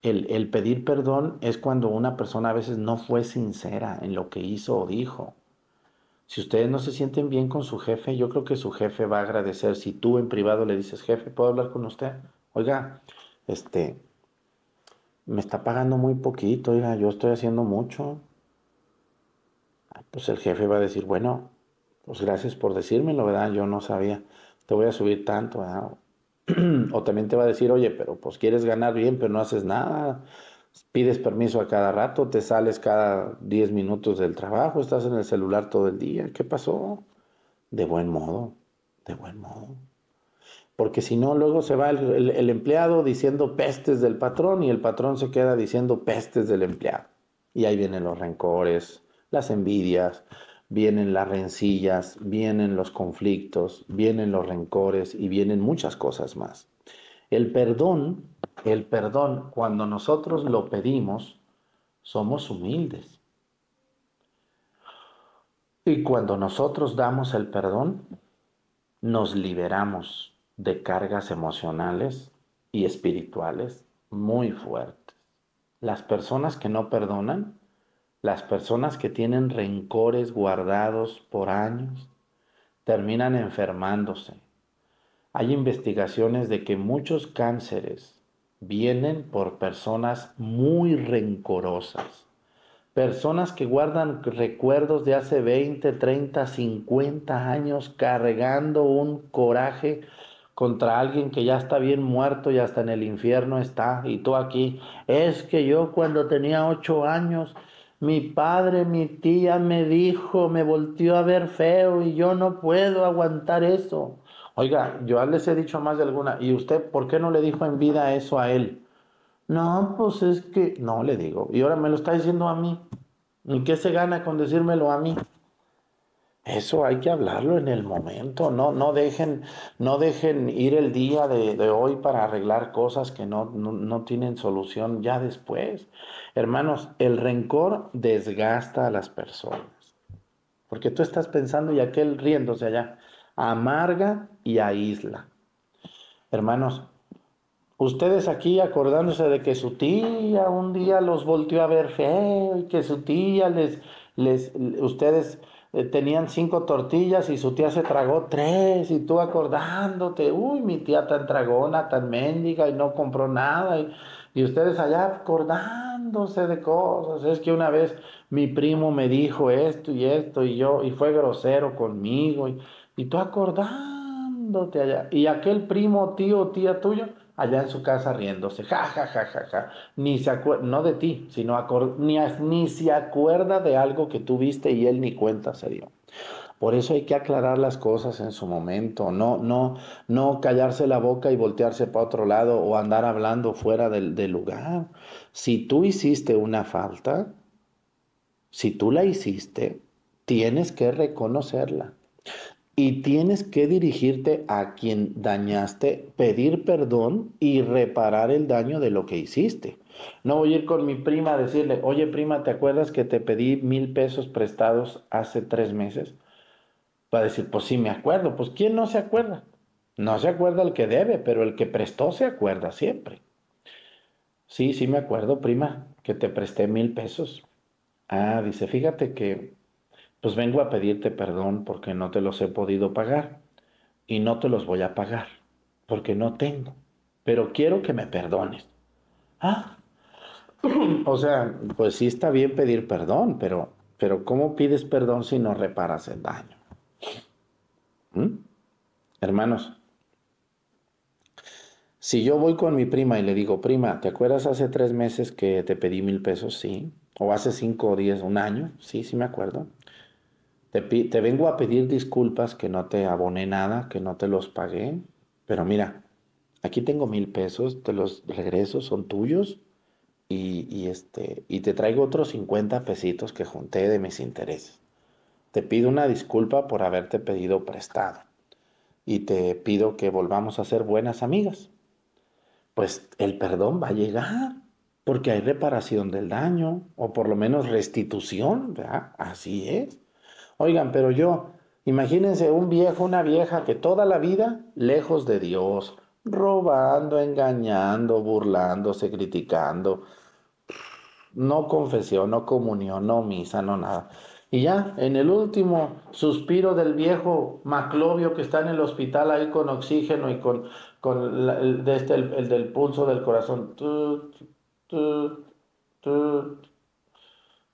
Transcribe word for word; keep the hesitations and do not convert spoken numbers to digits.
El, el pedir perdón es cuando una persona a veces no fue sincera en lo que hizo o dijo. Si ustedes no se sienten bien con su jefe, yo creo que su jefe va a agradecer si tú en privado le dices, jefe, ¿puedo hablar con usted? Oiga, este, me está pagando muy poquito, oiga, yo estoy haciendo mucho. Pues el jefe va a decir, bueno, pues gracias por decírmelo, ¿verdad? Yo no sabía, te voy a subir tanto, ¿verdad? O también te va a decir, oye, pero pues quieres ganar bien, pero no haces nada. Pides permiso a cada rato, te sales cada diez minutos del trabajo, estás en el celular todo el día. ¿Qué pasó? De buen modo, de buen modo. Porque si no, luego se va el, el- el empleado diciendo pestes del patrón y el patrón se queda diciendo pestes del empleado. Y ahí vienen los rencores, las envidias, vienen las rencillas, vienen los conflictos, vienen los rencores y vienen muchas cosas más. El perdón, el perdón, cuando nosotros lo pedimos, somos humildes. Y cuando nosotros damos el perdón, nos liberamos de cargas emocionales y espirituales muy fuertes. Las personas que no perdonan, las personas que tienen rencores guardados por años, terminan enfermándose. Hay investigaciones de que muchos cánceres vienen por personas muy rencorosas. Personas que guardan recuerdos de hace veinte, treinta, cincuenta años cargando un coraje contra alguien que ya está bien muerto y hasta en el infierno está. Y tú aquí, es que yo cuando tenía ocho años, mi padre, mi tía me dijo, me volteó a ver feo y yo no puedo aguantar eso. Oiga, yo les he dicho más de alguna, ¿y usted por qué no le dijo en vida eso a él? No, pues es que, no le digo, y ahora me lo está diciendo a mí. ¿Y qué se gana con decírmelo a mí? Eso hay que hablarlo en el momento, no, no dejen, no dejen ir el día de, de hoy para arreglar cosas que no, no, no tienen solución ya después. Hermanos, el rencor desgasta a las personas, porque tú estás pensando y aquel riéndose allá, amarga y aísla. Hermanos, ustedes aquí acordándose de que su tía un día los volteó a ver feo y que su tía les, les, ustedes eh, tenían cinco tortillas y su tía se tragó tres y tú acordándote, uy, mi tía tan tragona, tan mendiga y no compró nada y, y ustedes allá acordándose de cosas. Es que una vez mi primo me dijo esto y esto y yo y fue grosero conmigo y, y tú acordándote allá y aquel primo, tío, tía tuyo allá en su casa riéndose, ja, ja, ja, ja, ja, ni se acuerda, no de ti, sino acor- ni, ni se acuerda de algo que tú viste y él ni cuenta se dio. Por eso hay que aclarar las cosas en su momento, no, no, no callarse la boca y voltearse para otro lado o andar hablando fuera del, del lugar. Si tú hiciste una falta, si tú la hiciste, tienes que reconocerla. Y tienes que dirigirte a quien dañaste, pedir perdón y reparar el daño de lo que hiciste. No voy a ir con mi prima a decirle, oye prima, ¿te acuerdas que te pedí mil pesos prestados hace tres meses? Va a decir, pues sí me acuerdo. Pues ¿quién no se acuerda? No se acuerda el que debe, pero el que prestó se acuerda siempre. Sí, sí me acuerdo, prima, que te presté mil pesos. Ah, dice, fíjate que pues vengo a pedirte perdón porque no te los he podido pagar. Y no te los voy a pagar, porque no tengo, pero quiero que me perdones. Ah, o sea, pues sí está bien pedir perdón, pero, pero ¿cómo pides perdón si no reparas el daño? ¿Mm? Hermanos, si yo voy con mi prima y le digo, prima, ¿te acuerdas hace tres meses que te pedí mil pesos? Sí. O hace cinco o diez, un año. Sí, sí me acuerdo. Te, pi- te vengo a pedir disculpas que no te aboné nada, que no te los pagué. Pero mira, aquí tengo mil pesos, te los regreso, son tuyos. Y, y, este, y te traigo otros cincuenta pesitos que junté de mis intereses. Te pido una disculpa por haberte pedido prestado. Y te pido que volvamos a ser buenas amigas. Pues el perdón va a llegar, porque hay reparación del daño, o por lo menos restitución, ¿verdad? Así es. Oigan, pero yo, imagínense un viejo, una vieja que toda la vida lejos de Dios, robando, engañando, burlándose, criticando. No confesión, no comunión, no misa, no nada. Y ya, en el último suspiro del viejo Maclovio que está en el hospital ahí con oxígeno y con, con la- el, de este, el, el del pulso del corazón. Tut, tut, tut.